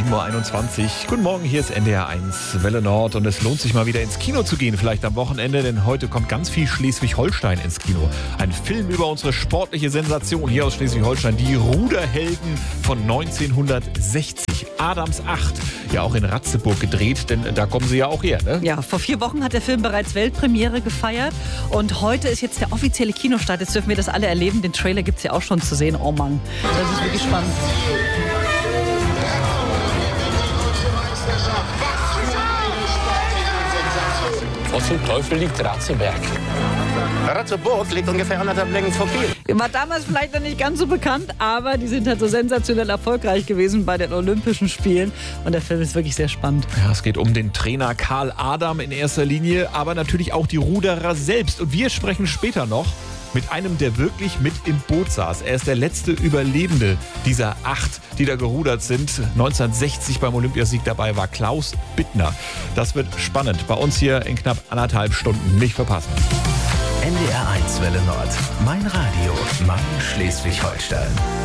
7.21 Uhr. Guten Morgen, hier ist NDR 1 Welle Nord und es lohnt sich mal wieder ins Kino zu gehen, vielleicht am Wochenende, denn heute kommt ganz viel Schleswig-Holstein ins Kino. Ein Film über unsere sportliche Sensation hier aus Schleswig-Holstein, die Ruderhelden von 1960. Adams 8, ja auch in Ratzeburg gedreht, denn da kommen sie ja auch her, ne? Ja, vor 4 Wochen hat der Film bereits Weltpremiere gefeiert und heute ist jetzt der offizielle Kinostart. Jetzt dürfen wir das alle erleben. Den Trailer gibt es ja auch schon zu sehen. Oh Mann, das ist wirklich spannend. Wo zum Teufel liegt Ratzeberg? Ratzeburg liegt ungefähr 1,5 Längen von Kiel. War damals vielleicht noch nicht ganz so bekannt, aber die sind halt so sensationell erfolgreich gewesen bei den Olympischen Spielen. Und der Film ist wirklich sehr spannend. Ja, es geht um den Trainer Karl Adam in erster Linie, aber natürlich auch die Ruderer selbst. Und wir sprechen später noch mit einem, der wirklich mit im Boot saß. Er ist der letzte Überlebende dieser 8, die da gerudert sind. 1960 beim Olympiasieg dabei war Klaus Bittner. Das wird spannend. Bei uns hier in knapp 1,5 Stunden. Nicht verpassen. NDR 1 Welle Nord. Mein Radio. Mein Schleswig-Holstein.